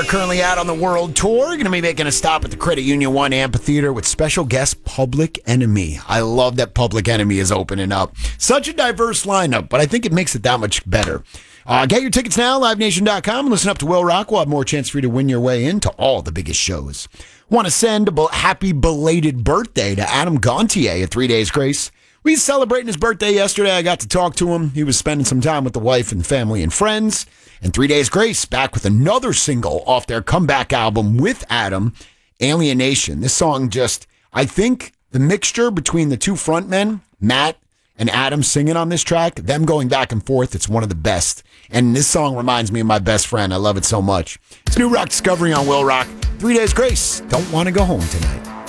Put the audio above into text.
currently out on the world tour. Going to be making a stop at the Credit Union 1 Amphitheater with special guest Public Enemy. I love that Public Enemy is opening up. Such a diverse lineup, but I think it makes it that much better. Get your tickets now, livenation.com, and listen up to Will Rock. We'll have more chance for you to win your way into all the biggest shows. Want to send a happy belated birthday to Adam Gontier at 3 Days Grace. We were celebrating his birthday yesterday. I got to talk to him. He was spending some time with the wife and family and friends. And 3 Days Grace back with another single off their comeback album with Adam, Alienation. This song just, I think the mixture between the two frontmen, Matt and Adam singing on this track, them going back and forth, it's one of the best. And this song reminds me of my best friend. I love it so much. It's New Rock Discovery on Will Rock. 3 Days Grace. Don't want to go home tonight.